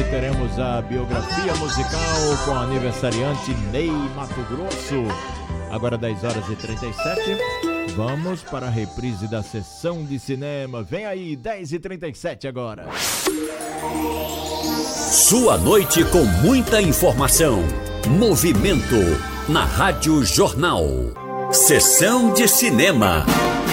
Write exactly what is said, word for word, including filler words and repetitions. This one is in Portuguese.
teremos a biografia musical com o aniversariante Ney Mato Grosso. Agora dez horas e trinta e sete. Vamos para a reprise da sessão de cinema. Vem aí, dez e trinta e sete agora. Sua noite com muita informação. Movimento na Rádio Jornal. Sessão de cinema.